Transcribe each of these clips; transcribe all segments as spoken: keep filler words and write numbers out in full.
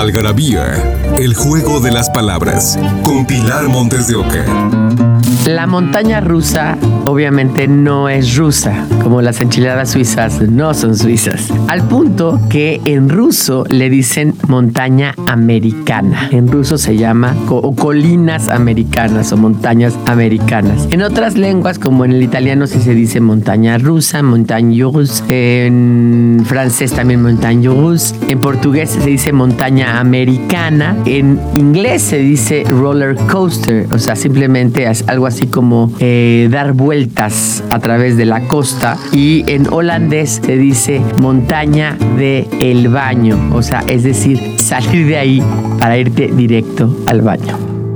Algarabía, el juego de las palabras, con Pilar Montes de Oca. La montaña rusa obviamente no es rusa, como las enchiladas suizas no son suizas. Al punto que en ruso le dicen montaña americana. En ruso se llama co- colinas americanas o montañas americanas. En otras lenguas, como en el italiano, sí se dice montaña rusa, montagne russe. En francés también montagne russe. En portugués se dice montaña americana. En inglés se dice roller coaster, o sea, simplemente es algo así como eh, dar vueltas a través de la costa. Y en holandés se dice montaña de el baño, o sea, es decir, salir de ahí para irte directo al baño.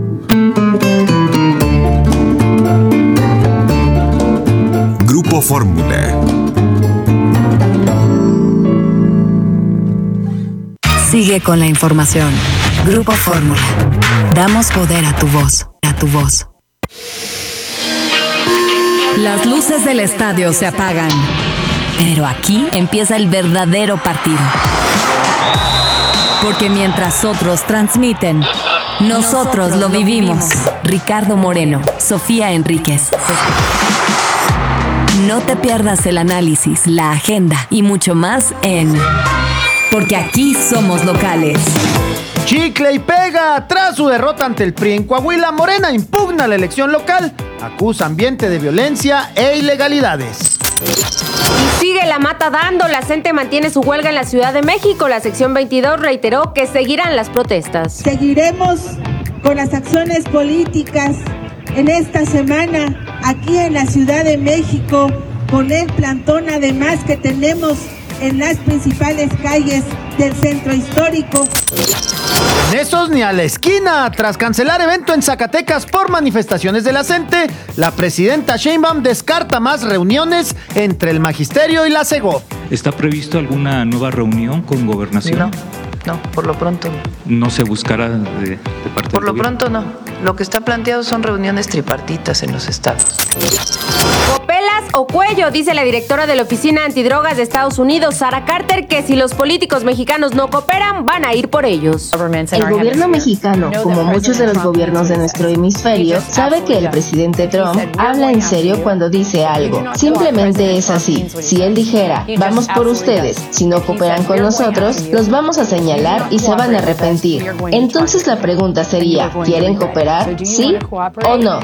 Grupo Fórmula. Sigue con la información. Grupo Fórmula. Damos poder a tu voz, a tu voz. Las luces del estadio se apagan, pero aquí empieza el verdadero partido. Porque mientras otros transmiten, nosotros lo vivimos. Ricardo Moreno, Sofía Enríquez. No te pierdas el análisis, la agenda y mucho más en Porque aquí somos locales. Chicle y pega. Tras su derrota ante el P R I en Coahuila, Morena impugna la elección local, acusa ambiente de violencia e ilegalidades. Y sigue la mata dando. La C E N T E mantiene su huelga en la Ciudad de México. La sección veintidós reiteró que seguirán las protestas. Seguiremos con las acciones políticas en esta semana aquí en la Ciudad de México, con el plantón además que tenemos en las principales calles del centro histórico. En esos ni a la esquina. Tras cancelar evento en Zacatecas por manifestaciones de la C E N T E, la presidenta Sheinbaum descarta más reuniones entre el magisterio y la SEGOV. ¿Está previsto alguna nueva reunión con Gobernación? No, no, por lo pronto no. ¿No se buscará de, de parte Por del lo gobierno? pronto no. Lo que está planteado son reuniones tripartitas en los estados. Copelas o cuello, dice la directora de la Oficina Antidrogas de Estados Unidos, Sarah Carter, que si los políticos mexicanos no cooperan, van a ir por ellos. El gobierno mexicano, como muchos de los gobiernos de nuestro hemisferio, sabe que el presidente Trump habla en serio cuando dice algo. Simplemente es así. Si él dijera, vamos por ustedes, si no cooperan con nosotros, los vamos a señalar y se van a arrepentir. Entonces la pregunta sería, ¿quieren cooperar? ¿Sí o no?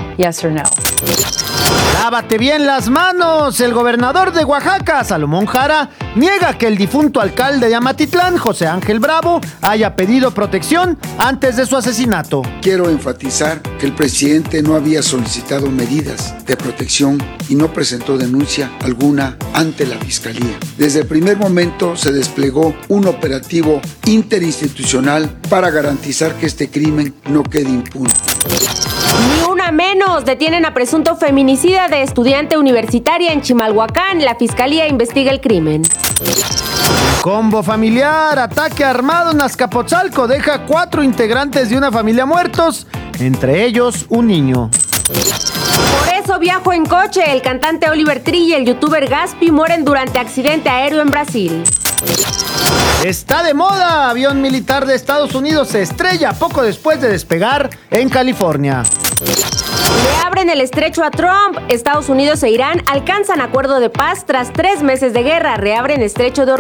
Lávate bien las manos. El gobernador de Oaxaca, Salomón Jara, niega que el difunto alcalde de Amatitlán, José Ángel Bravo, haya pedido protección antes de su asesinato. Quiero enfatizar que el presidente no había solicitado medidas de protección y no presentó denuncia alguna ante la Fiscalía. Desde el primer momento se desplegó un operativo interinstitucional para garantizar que este crimen no quede impune. Ni una menos. Detienen a presunto feminicida de estudiante universitaria en Chimalhuacán. La fiscalía investiga el crimen. Combo familiar, ataque armado en Azcapotzalco deja cuatro integrantes de una familia muertos, entre ellos un niño. Por eso viajo en coche. El cantante Oliver Tree y el youtuber Gaspi mueren durante accidente aéreo en Brasil. Está de moda. Avión militar de Estados Unidos se estrella poco después de despegar en California. Le abren el estrecho a Trump. Estados Unidos e Irán alcanzan acuerdo de paz tras tres meses de guerra. Reabren estrecho de